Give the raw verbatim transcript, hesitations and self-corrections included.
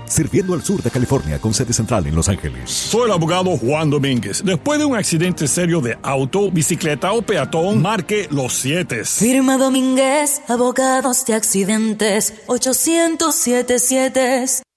sirviendo al sur de California con sede central en Los Ángeles. Soy el abogado Juan Domínguez. Después de un accidente serio de auto, bicicleta o peatón, marque los siete. Firma Domínguez, abogados de accidentes, ochocientos setenta y siete.